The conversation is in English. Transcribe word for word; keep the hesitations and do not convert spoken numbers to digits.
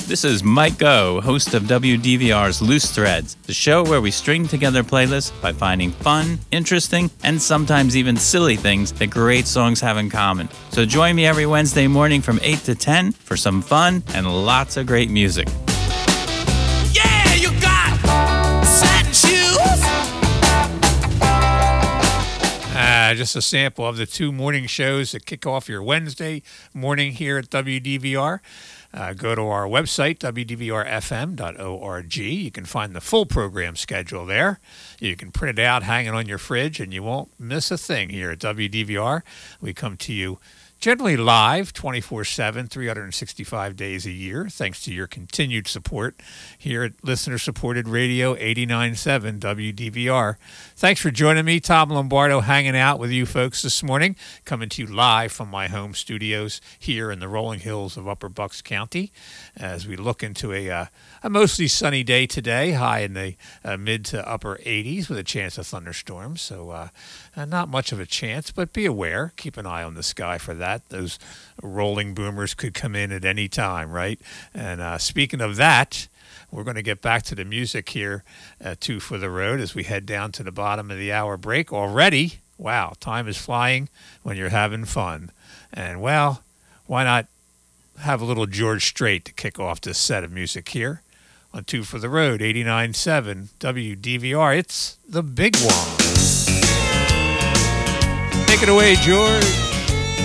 This is Mike O, host of W D V R's Loose Threads, the show where we string together playlists by finding fun, interesting, and sometimes even silly things that great songs have in common. So join me every Wednesday morning from eight to ten for some fun and lots of great music. Yeah, you got satin shoes. Uh, just a sample of the two morning shows that kick off your Wednesday morning here at W D V R. Uh, go to our website, w d v r f m dot org. You can find the full program schedule there. You can print it out, hang it on your fridge, and you won't miss a thing here at W D V R. We come to you generally live, twenty-four seven, three hundred sixty-five days a year, thanks to your continued support here at listener-supported radio eighty-nine point seven W D V R. Thanks for joining me, Tom Lombardo, hanging out with you folks this morning, coming to you live from my home studios here in the rolling hills of Upper Bucks County as we look into a, uh, a mostly sunny day today, high in the uh, mid to upper eighties with a chance of thunderstorms. So uh, uh, not much of a chance, but be aware. Keep an eye on the sky for that. Those rolling boomers could come in at any time, right? And uh, speaking of that, we're going to get back to the music here at Two for the Road as we head down to the bottom of the hour break already. Wow, time is flying when you're having fun. And, well, why not have a little George Strait to kick off this set of music here on Two for the Road, eighty-nine point seven W D V R. It's the big one. Take it away, George.